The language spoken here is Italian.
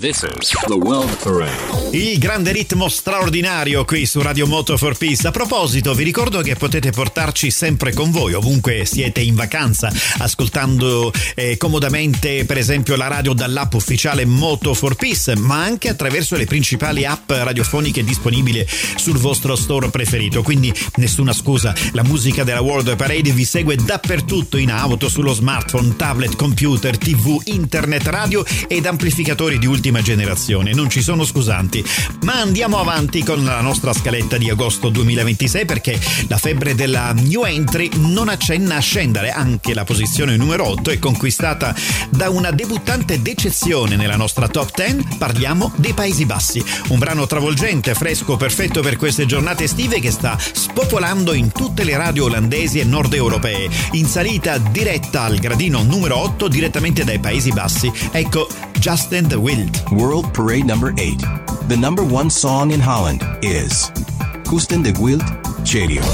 This is the World Parade. Il grande ritmo straordinario qui su Radio Moto for Peace. A proposito, vi ricordo che potete portarci sempre con voi, ovunque siete in vacanza, ascoltando comodamente per esempio la radio dall'app ufficiale Moto for Peace, ma anche attraverso le principali app radiofoniche disponibili sul vostro store preferito. Quindi nessuna scusa, la musica della World Parade vi segue dappertutto, in auto, sullo smartphone, tablet, computer, TV, internet, radio ed amplificatori di ultima generazione. Non ci sono scusanti. Ma andiamo avanti con la nostra scaletta di agosto 2026, perché la febbre della new entry non accenna a scendere. Anche la posizione numero 8 è conquistata da una debuttante d'eccezione nella nostra top 10. Parliamo dei Paesi Bassi, un brano travolgente, fresco, perfetto per queste giornate estive, che sta spopolando in tutte le radio olandesi e nord europee. In salita diretta al gradino numero 8 direttamente dai Paesi Bassi. Ecco Justin the Wild. World Parade number 8. The number one song in Holland is Justin de Wild, Cheerio.